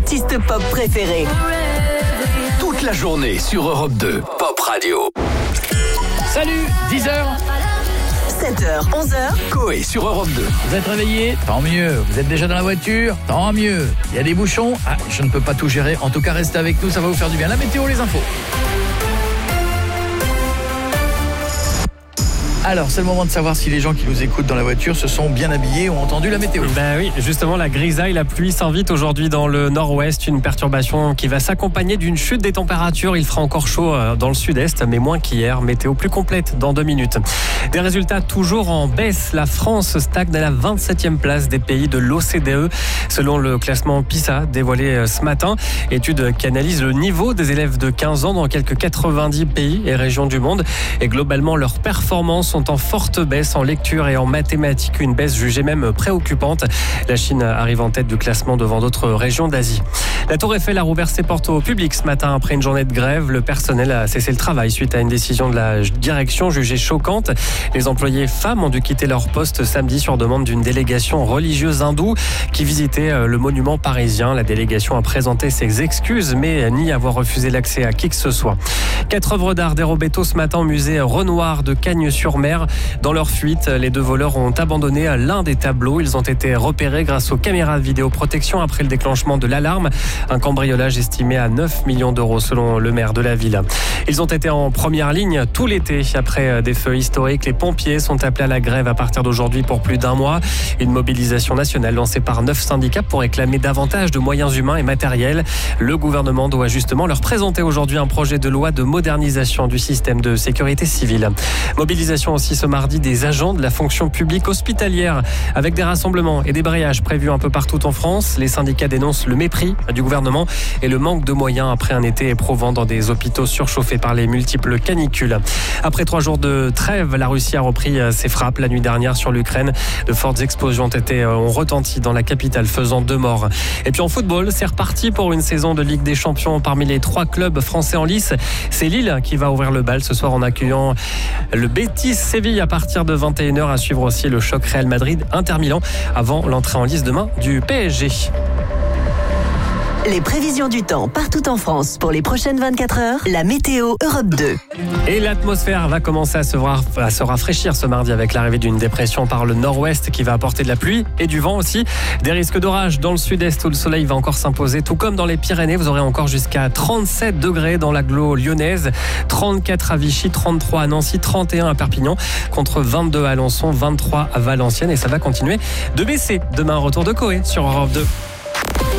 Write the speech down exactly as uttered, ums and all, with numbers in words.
artistes pop préférés. Toute la journée sur Europe deux, Pop Radio. Salut, dix heures. sept heures, onze heures. Coé sur Europe deux. Vous êtes réveillés? Tant mieux. Vous êtes déjà dans la voiture? Tant mieux. Il y a des bouchons? Ah, je ne peux pas tout gérer. En tout cas, restez avec nous, ça va vous faire du bien. La météo, les infos. Alors, c'est le moment de savoir si les gens qui nous écoutent dans la voiture se sont bien habillés, ont entendu la météo. Ben oui, justement, la grisaille, la pluie s'invite aujourd'hui dans le nord-ouest. Une perturbation qui va s'accompagner d'une chute des températures. Il fera encore chaud dans le sud-est, mais moins qu'hier. Météo plus complète dans deux minutes. Des résultats toujours en baisse. La France stagne à la vingt-septième place des pays de l'O C D E, selon le classement PISA dévoilé ce matin. Étude qui analyse le niveau des élèves de quinze ans dans quelques quatre-vingt-dix pays et régions du monde. Et globalement, leurs performances sont en forte baisse en lecture et en mathématiques, une baisse jugée même préoccupante. La Chine arrive en tête du classement devant d'autres régions d'Asie. La Tour Eiffel a rouvert ses portes au public ce matin après une journée de grève. Le personnel a cessé le travail suite à une décision de la direction jugée choquante. Les employés femmes ont dû quitter leur poste samedi sur demande d'une délégation religieuse hindoue qui visitait le monument parisien. La délégation a présenté ses excuses mais nie avoir refusé l'accès à qui que ce soit. Quatre œuvres d'art dérobées tôt ce matin au musée Renoir de Cagnes-sur-Mer. Dans leur fuite, les deux voleurs ont abandonné l'un des tableaux. Ils ont été repérés grâce aux caméras de vidéoprotection après le déclenchement de l'alarme. Un cambriolage estimé à neuf millions d'euros selon le maire de la ville. Ils ont été en première ligne tout l'été. Après des feux historiques, les pompiers sont appelés à la grève à partir d'aujourd'hui pour plus d'un mois. Une mobilisation nationale lancée par neuf syndicats pour réclamer davantage de moyens humains et matériels. Le gouvernement doit justement leur présenter aujourd'hui un projet de loi de modernisation du système de sécurité civile. Mobilisation aussi ce mardi des agents de la fonction publique hospitalière avec des rassemblements et des brayages prévus un peu partout en France. Les syndicats dénoncent le mépris du gouvernement et le manque de moyens après un été éprouvant dans des hôpitaux surchauffés par les multiples canicules. Après trois jours de trêve, la Russie a repris ses frappes la nuit dernière sur l'Ukraine. De fortes explosions ont été ont retenti dans la capitale, faisant deux morts. Et puis en football, c'est reparti pour une saison de Ligue des Champions parmi les trois clubs français en lice. C'est Lille qui va ouvrir le bal ce soir en accueillant le Betis Séville à partir de vingt et une heures. À suivre aussi le choc Real Madrid-Inter Milan avant l'entrée en lice demain du P S G. Les prévisions du temps partout en France pour les prochaines vingt-quatre heures. La météo Europe deux. Et l'atmosphère va commencer à se, voir, à se rafraîchir ce mardi avec l'arrivée d'une dépression par le nord-ouest qui va apporter de la pluie et du vent aussi. Des risques d'orage dans le sud-est où le soleil va encore s'imposer. Tout comme dans les Pyrénées, vous aurez encore jusqu'à trente-sept degrés dans l'agglo lyonnaise, trente-quatre à Vichy, trente-trois à Nancy, trente et un à Perpignan, contre vingt-deux à Alençon, vingt-trois à Valenciennes. Et ça va continuer de baisser. Demain, retour de Coé sur Europe deux.